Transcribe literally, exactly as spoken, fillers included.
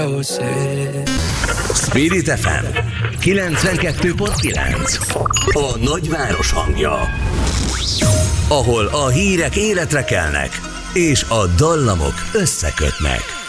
Spirit ef em kilencvenkettő pont kilenc. A nagyváros hangja, ahol a hírek életre kelnek, és a dallamok összekötnek.